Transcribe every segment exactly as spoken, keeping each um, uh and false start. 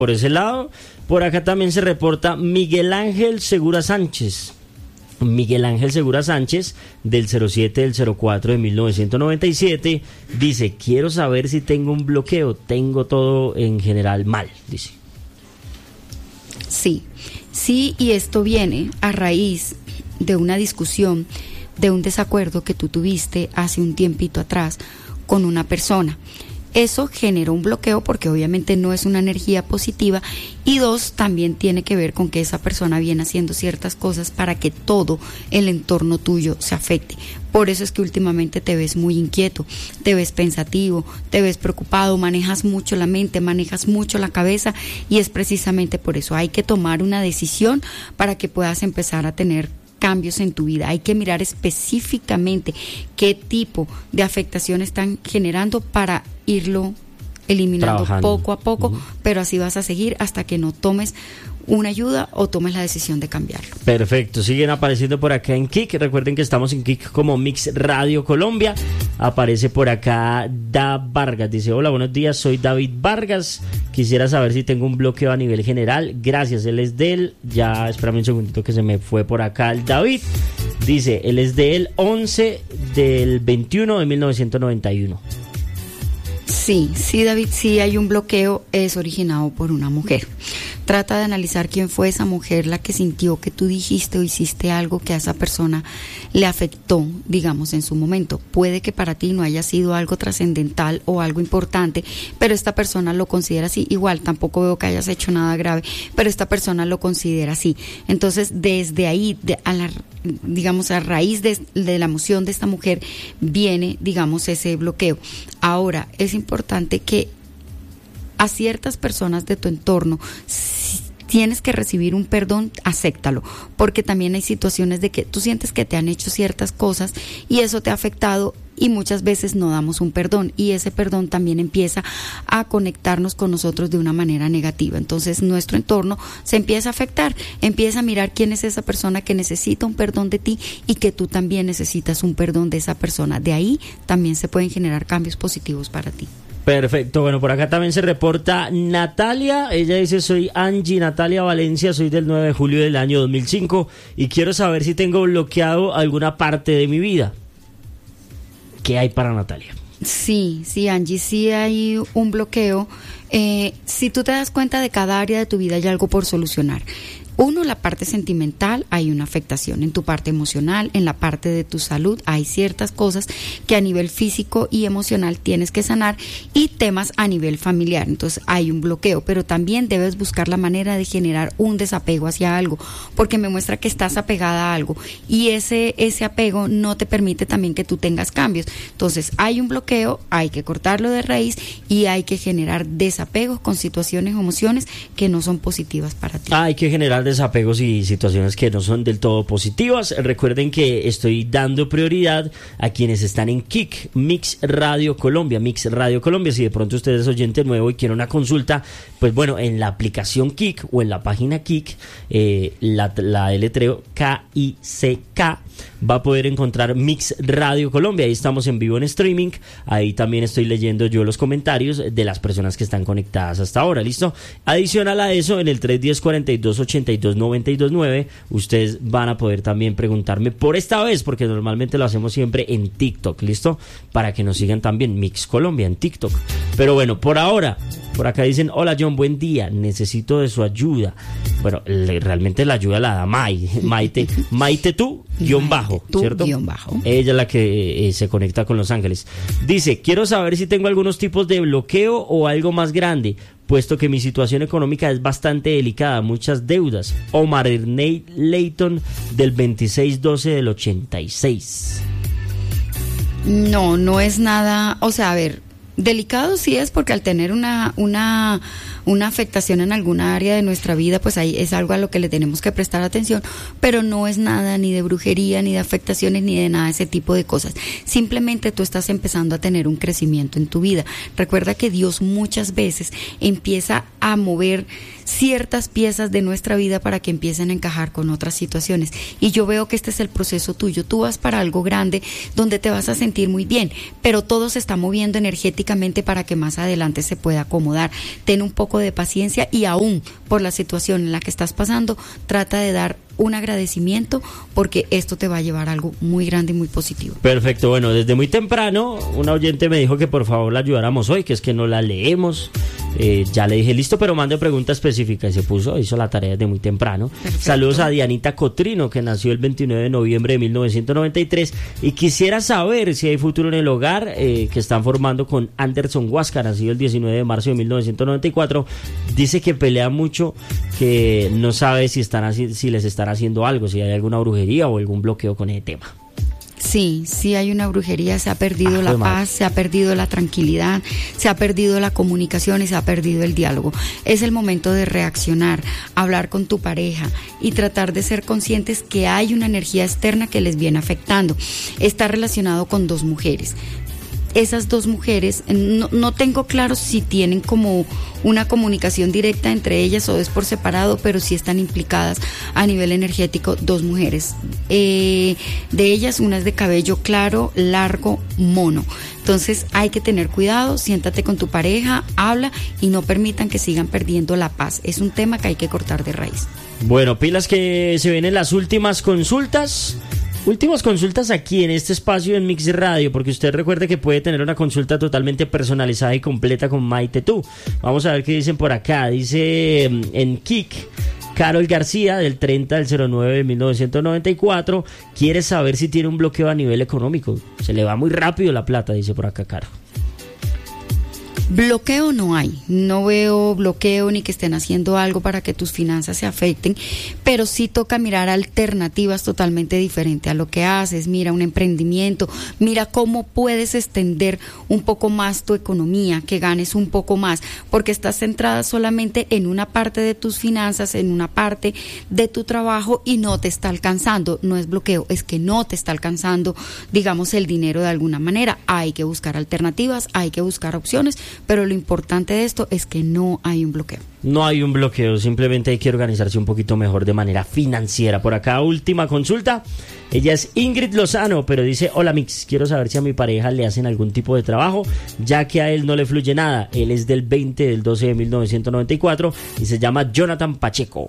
por ese lado. Por acá también se reporta Miguel Ángel Segura Sánchez. Miguel Ángel Segura Sánchez, del cero siete del cero cuatro de mil novecientos noventa y siete, dice: quiero saber si tengo un bloqueo, tengo todo en general mal, dice. Sí, sí, y esto viene a raíz de una discusión, de un desacuerdo que tú tuviste hace un tiempito atrás con una persona. Eso generó un bloqueo porque obviamente no es una energía positiva, y dos, también tiene que ver con que esa persona viene haciendo ciertas cosas para que todo el entorno tuyo se afecte. Por eso es que últimamente te ves muy inquieto, te ves pensativo, te ves preocupado, manejas mucho la mente, manejas mucho la cabeza, y es precisamente por eso. Hay que tomar una decisión para que puedas empezar a tener cambios en tu vida. Hay que mirar específicamente qué tipo de afectación están generando para irlo eliminando Trabajando. poco a poco, uh-huh. pero así vas a seguir hasta que no tomes una ayuda o tomes la decisión de cambiarlo. Perfecto, siguen apareciendo por acá en Kik. Recuerden que estamos en Kik como Mix Radio Colombia. Aparece por acá Da Vargas, dice: hola, buenos días, soy David Vargas, quisiera saber si tengo un bloqueo a nivel general. Gracias, él es del, ya espérame un segundito que se me fue por acá el David. Dice, él es del once del veintiuno de mil novecientos noventa y uno. Sí, sí, David, sí hay un bloqueo, es originado por una mujer. Trata de analizar quién fue esa mujer la que sintió que tú dijiste o hiciste algo que a esa persona le afectó, digamos, en su momento. Puede que para ti no haya sido algo trascendental o algo importante, pero esta persona lo considera así. Igual, tampoco veo que hayas hecho nada grave, pero esta persona lo considera así. Entonces, desde ahí, de, a la, digamos, a raíz de, de la emoción de esta mujer, viene, digamos, ese bloqueo. Ahora, es importante que a ciertas personas de tu entorno, si tienes que recibir un perdón, acéptalo, porque también hay situaciones de que tú sientes que te han hecho ciertas cosas y eso te ha afectado, y muchas veces no damos un perdón, y ese perdón también empieza a conectarnos con nosotros de una manera negativa. Entonces nuestro entorno se empieza a afectar, empieza a mirar quién es esa persona que necesita un perdón de ti y que tú también necesitas un perdón de esa persona. De ahí también se pueden generar cambios positivos para ti. Perfecto, bueno, por acá también se reporta Natalia. Ella dice: soy Angie Natalia Valencia, soy del nueve de julio del año dos mil cinco y quiero saber si tengo bloqueado alguna parte de mi vida. ¿Qué hay para Natalia? Sí, sí, Angie, sí hay un bloqueo. Eh, si tú te das cuenta, de cada área de tu vida hay algo por solucionar. Uno, la parte sentimental, hay una afectación. En tu parte emocional, en la parte de tu salud, hay ciertas cosas que a nivel físico y emocional tienes que sanar, y temas a nivel familiar. Entonces hay un bloqueo, pero también debes buscar la manera de generar un desapego hacia algo, porque me muestra que estás apegada a algo, y ese, ese apego no te permite también que tú tengas cambios. Entonces hay un bloqueo, hay que cortarlo de raíz y hay que generar desapegos con situaciones o emociones que no son positivas para ti. Hay que generar desapegos y situaciones que no son del todo positivas. Recuerden que estoy dando prioridad a quienes están en Kik, Mix Radio Colombia, Mix Radio Colombia. Si de pronto usted es oyente nuevo y quiere una consulta, pues bueno, en la aplicación Kik o en la página Kik, eh, la, la deletreo K I C K, va a poder encontrar Mix Radio Colombia. Ahí estamos en vivo en streaming. Ahí también estoy leyendo yo los comentarios de las personas que están conectadas hasta ahora. ¿Listo? Adicional a eso, en el tres uno cero, cuarenta y dos, ochenta y dos, noventa y dos nueve, ustedes van a poder también preguntarme por esta vez, porque normalmente lo hacemos siempre en TikTok. ¿Listo? Para que nos sigan también, Mix Colombia en TikTok. Pero bueno, por ahora, por acá dicen: hola John, buen día, necesito de su ayuda. Bueno, le, realmente la ayuda la da Mai, Maite, Maite tú, guión bajo, tú, ¿cierto? Guión bajo. Ella es la que eh, se conecta con Los Ángeles. Dice: quiero saber si tengo algunos tipos de bloqueo o algo más grande, puesto que mi situación económica es bastante delicada, muchas deudas. Omar Erney Leighton, del veintiséis doce del ochenta y seis. No, no es nada, o sea, a ver, delicado sí es, porque al tener una una una afectación en alguna área de nuestra vida, pues ahí es algo a lo que le tenemos que prestar atención, pero no es nada ni de brujería, ni de afectaciones, ni de nada de ese tipo de cosas. Simplemente tú estás empezando a tener un crecimiento en tu vida. Recuerda que Dios muchas veces empieza a mover ciertas piezas de nuestra vida para que empiecen a encajar con otras situaciones. Y yo veo que este es el proceso tuyo. Tú vas para algo grande donde te vas a sentir muy bien, pero todo se está moviendo energéticamente para que más adelante se pueda acomodar. Ten un poco de paciencia y aún por la situación en la que estás pasando, trata de dar un agradecimiento porque esto te va a llevar a algo muy grande y muy positivo. Perfecto, bueno, desde muy temprano una oyente me dijo que por favor la ayudáramos hoy, que es que no la leemos. Eh, ya le dije listo, pero mande pregunta específica y se puso, hizo la tarea desde muy temprano. Perfecto. Saludos a Dianita Cotrino, que nació el veintinueve de noviembre de mil novecientos noventa y tres, y quisiera saber si hay futuro en el hogar, eh, que están formando con Anderson Huasca, nacido el diecinueve de marzo de mil novecientos noventa y cuatro. Dice que pelea mucho, que no sabe si están así, si les están haciendo algo, si hay alguna brujería o algún bloqueo con ese tema. Sí, sí hay una brujería, se ha perdido ah, la paz, se ha perdido la tranquilidad, se ha perdido la comunicación y se ha perdido el diálogo. Es el momento de reaccionar, hablar con tu pareja y tratar de ser conscientes que hay una energía externa que les viene afectando. Está relacionado con dos mujeres. Esas dos mujeres, no, no tengo claro si tienen como una comunicación directa entre ellas o es por separado, pero sí están implicadas a nivel energético dos mujeres. Eh, de ellas, una es de cabello claro, largo, mono. Entonces hay que tener cuidado, siéntate con tu pareja, habla y no permitan que sigan perdiendo la paz. Es un tema que hay que cortar de raíz. Bueno, pilas que se vienen las últimas consultas. Últimas consultas aquí en este espacio en Mix Radio, porque usted recuerde que puede tener una consulta totalmente personalizada y completa con Maite Tú. Vamos a ver qué dicen por acá. Dice en Kik, Carol García, del treinta del cero nueve de mil novecientos noventa y cuatro, quiere saber si tiene un bloqueo a nivel económico. Se le va muy rápido la plata, dice por acá Caro. Bloqueo no hay, no veo bloqueo ni que estén haciendo algo para que tus finanzas se afecten, pero sí toca mirar alternativas totalmente diferentes a lo que haces. Mira un emprendimiento, mira cómo puedes extender un poco más tu economía, que ganes un poco más, porque estás centrada solamente en una parte de tus finanzas, en una parte de tu trabajo y no te está alcanzando. No es bloqueo, es que no te está alcanzando, digamos, el dinero de alguna manera. Hay que buscar alternativas, hay que buscar opciones, pero lo importante de esto es que no hay un bloqueo. No hay un bloqueo, simplemente hay que organizarse un poquito mejor de manera financiera. Por acá, última consulta. Ella es Ingrid Lozano, pero dice: hola Mix, quiero saber si a mi pareja le hacen algún tipo de trabajo, ya que a él no le fluye nada. Él es del veinte del doce de mil novecientos noventa y cuatro y se llama Jonathan Pacheco.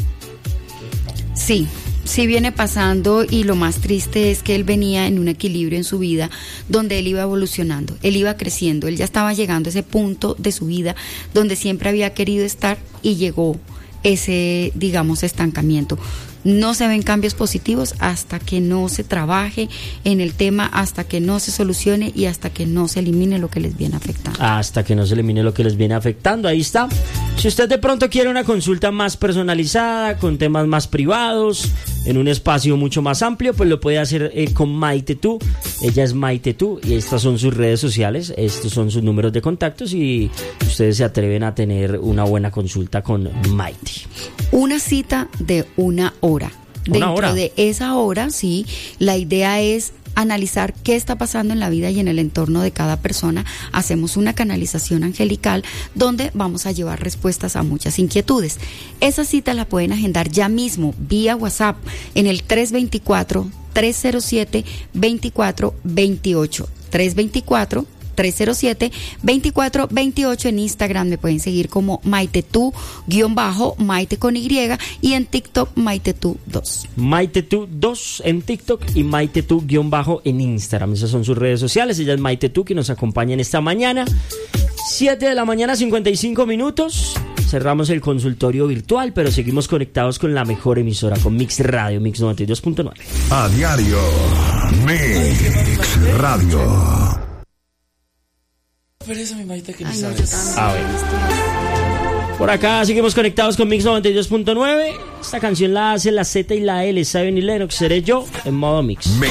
Sí, sí viene pasando, y lo más triste es que él venía en un equilibrio en su vida donde él iba evolucionando, él iba creciendo, él ya estaba llegando a ese punto de su vida donde siempre había querido estar y llegó ese, digamos, estancamiento. No se ven cambios positivos hasta que no se trabaje en el tema, hasta que no se solucione y hasta que no se elimine lo que les viene afectando. Hasta que no se elimine lo que les viene afectando, ahí está. Si usted de pronto quiere una consulta más personalizada, con temas más privados, en un espacio mucho más amplio, pues lo puede hacer eh, con Maite Tú. Ella es Maite Tú y estas son sus redes sociales, estos son sus números de contactos y ustedes se atreven a tener una buena consulta con Maite. Una cita de una hora. Una Dentro hora. de esa hora, sí, la idea es analizar qué está pasando en la vida y en el entorno de cada persona. Hacemos una canalización angelical donde vamos a llevar respuestas a muchas inquietudes. Esa cita la pueden agendar ya mismo vía WhatsApp en el tres dos cuatro, tres cero siete, dos cuatro dos ocho. tres dos cuatro, tres cero siete, dos cuatro dos ocho. En Instagram me pueden seguir como MaiteTú, guión bajo, Maite con Y, y en TikTok MaiteTú dos. MaiteTú dos en TikTok y MaiteTú guión bajo en Instagram. Esas son sus redes sociales. Ella es MaiteTú, que nos acompaña en esta mañana. siete de la mañana, cincuenta y cinco minutos. Cerramos el consultorio virtual, pero seguimos conectados con la mejor emisora, con Mix Radio, Mix noventa y dos punto nueve. A diario, Mix Radio. Pereza, mi Maite, que Ay, no no, sabes. yo también. A ver. Por acá seguimos conectados con Mix noventa y dos punto nueve. Esta canción la hace la Z y la L, Zion y Lennox. Seré yo en modo Mix. Mix.